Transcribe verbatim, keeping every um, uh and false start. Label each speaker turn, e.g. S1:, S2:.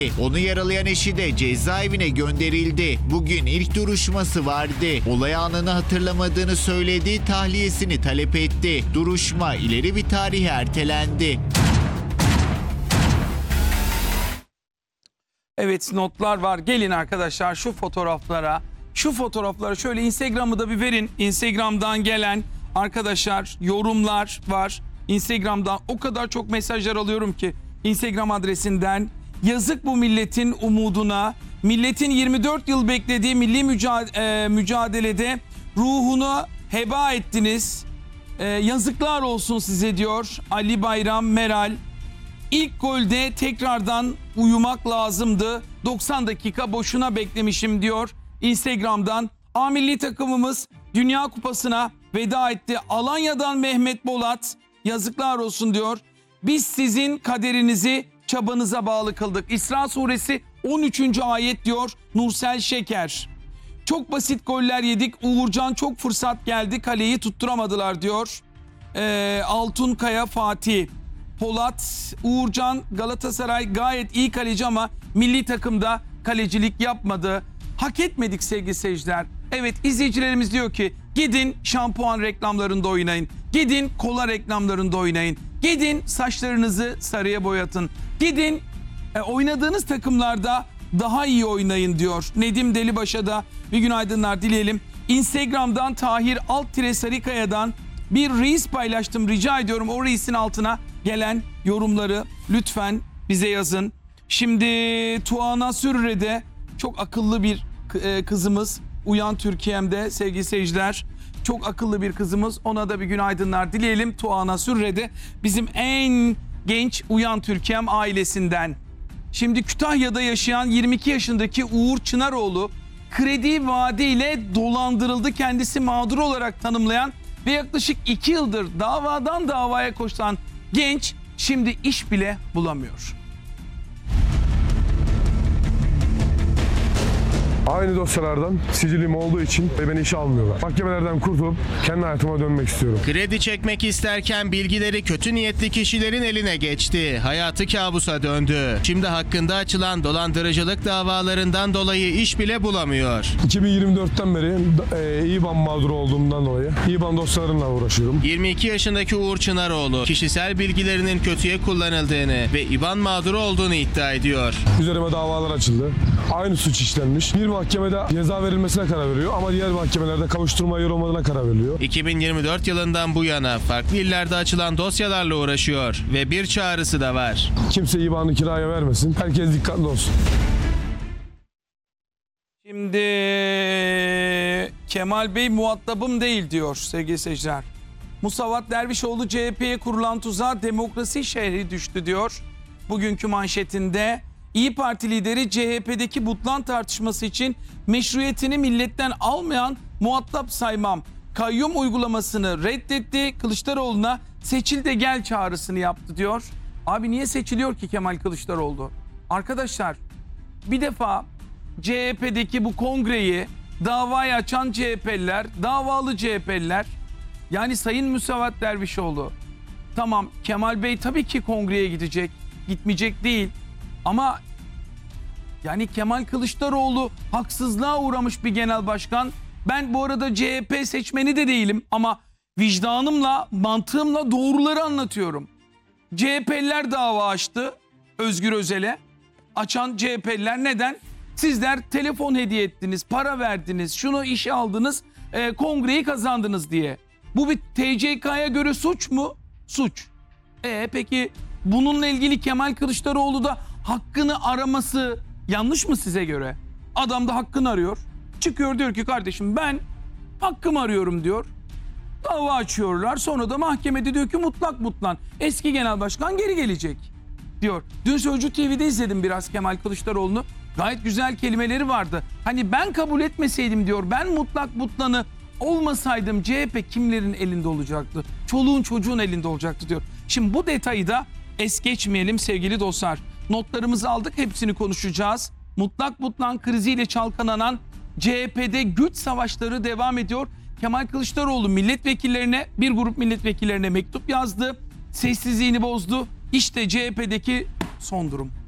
S1: Onu yaralayan eşi de cezaevine gönderildi. Bugün ilk duruşması vardı. Olay anını hatırlamadığını söyledi, tahliyesini talep etti. Duruşma ileri bir tarihe ertelendi.
S2: Evet, notlar var. Gelin arkadaşlar şu fotoğraflara. Şu fotoğraflara şöyle Instagram'ı da bir verin. Instagram'dan gelen arkadaşlar yorumlar var. Instagram'dan o kadar çok mesajlar alıyorum ki Instagram adresinden. Yazık bu milletin umuduna. Milletin yirmi dört yıl beklediği milli mücadele, e, mücadelede ruhunu heba ettiniz. E, yazıklar olsun size diyor Ali Bayram Meral. İlk golde tekrardan uyumak lazımdı. doksan dakika boşuna beklemişim diyor Instagram'dan. A milli takımımız Dünya Kupası'na veda etti. Alanya'dan Mehmet Bolat yazıklar olsun diyor. Biz sizin kaderinizi çabanıza bağlı kıldık. İsra suresi on üçüncü ayet diyor Nursel Şeker. Çok basit goller yedik. Uğurcan çok fırsat geldi. Kaleyi tutturamadılar diyor. Ee, Altunkaya Fatih. Polat, Uğurcan, Galatasaray gayet iyi kaleci ama milli takımda kalecilik yapmadı. Hak etmedik sevgili seyirciler. Evet, izleyicilerimiz diyor ki gidin şampuan reklamlarında oynayın. Gidin kola reklamlarında oynayın. Gidin saçlarınızı sarıya boyatın. Gidin e, oynadığınız takımlarda daha iyi oynayın diyor. Nedim Delibaş'a da bir günaydınlar dileyelim. Instagram'dan Tahir Alt-Tire Sarıkaya'dan bir reis paylaştım. Rica ediyorum o reisin altına gelen yorumları lütfen bize yazın. Şimdi Tuana Sürre'de çok akıllı bir kızımız. Uyan Türkiye'mde sevgili seyirciler. Çok akıllı bir kızımız. Ona da bir günaydınlar dileyelim. Tuana Sürre'de bizim en genç Uyan Türkiye'm ailesinden. Şimdi Kütahya'da yaşayan yirmi iki yaşındaki Uğur Çınaroğlu kredi vaadiyle dolandırıldı. Kendisi mağdur olarak tanımlayan ve yaklaşık iki yıldır davadan davaya koşan genç şimdi iş bile bulamıyor.
S3: Aynı dosyalardan sicilim olduğu için beni işe almıyorlar. Mahkemelerden kurtulup kendi hayatıma dönmek istiyorum.
S4: Kredi çekmek isterken bilgileri kötü niyetli kişilerin eline geçti. Hayatı kabusa döndü. Şimdi hakkında açılan dolandırıcılık davalarından dolayı iş bile bulamıyor.
S3: iki bin yirmi dörtten beri e, İBAN mağduru olduğumdan dolayı İBAN dosyalarımla uğraşıyorum.
S4: yirmi iki yaşındaki Uğur Çınaroğlu kişisel bilgilerinin kötüye kullanıldığını ve İBAN mağduru olduğunu iddia ediyor.
S3: Üzerime davalar açıldı. Aynı suç işlenmiş. Bir mahkemede ceza verilmesine karar veriyor ama diğer mahkemelerde kavuşturma yer olmadığına karar veriliyor.
S4: iki bin yirmi dört yılından bu yana farklı illerde açılan dosyalarla uğraşıyor ve bir çağrısı da var.
S3: Kimse İBAN'ı kiraya vermesin. Herkes dikkatli olsun.
S2: Şimdi Kemal Bey muhatabım değil diyor sevgili seyirciler. Musavat Dervişoğlu C H P'ye kurulan tuzağa demokrasi şehri düştü diyor. Bugünkü manşetinde İYİ Parti lideri C H P'deki butlan tartışması için meşruiyetini milletten almayan muhatap saymam. Kayyum uygulamasını reddetti. Kılıçdaroğlu'na seçil de gel çağrısını yaptı diyor. Abi niye seçiliyor ki Kemal Kılıçdaroğlu? Arkadaşlar bir defa C H P'deki bu kongreyi davayı açan C H P'liler, davalı C H P'liler, yani Sayın Musavat Dervişoğlu, tamam Kemal Bey tabii ki kongreye gidecek, gitmeyecek değil. Ama yani Kemal Kılıçdaroğlu haksızlığa uğramış bir genel başkan. Ben bu arada C H P seçmeni de değilim ama vicdanımla, mantığımla doğruları anlatıyorum. C H P'liler dava açtı Özgür Özel'e. Açan C H P'liler neden? Sizler telefon hediye ettiniz, para verdiniz, şunu işe aldınız, e, kongreyi kazandınız diye. Bu bir T C K'ya göre suç mu? Suç. E peki bununla ilgili Kemal Kılıçdaroğlu da hakkını araması yanlış mı size göre? Adam da hakkını arıyor. Çıkıyor diyor ki kardeşim ben hakkımı arıyorum diyor. Dava açıyorlar. Sonra da mahkemede diyor ki mutlak mutlan. Eski genel başkan geri gelecek diyor. Dün Sözcü T V'de izledim biraz Kemal Kılıçdaroğlu'nu. Gayet güzel kelimeleri vardı. Hani ben kabul etmeseydim diyor. Ben mutlak mutlanı olmasaydım C H P kimlerin elinde olacaktı? Çoluğun çocuğun elinde olacaktı diyor. Şimdi bu detayı da es geçmeyelim sevgili dostlar. Notlarımızı aldık, hepsini konuşacağız. Mutlak mutlan kriziyle çalkalanan C H P'de güç savaşları devam ediyor. Kemal Kılıçdaroğlu milletvekillerine, bir grup milletvekillerine mektup yazdı. Sessizliğini bozdu. İşte C H P'deki son durum.